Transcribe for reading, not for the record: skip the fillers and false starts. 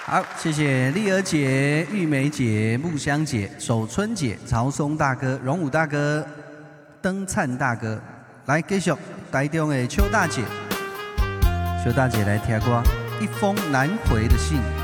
好，谢谢丽儿姐、玉梅姐、木香姐、守春姐、曹松大哥、荣武大哥、登灿大哥，来继续台中的邱大姐，邱大姐来听歌，一封难回的信。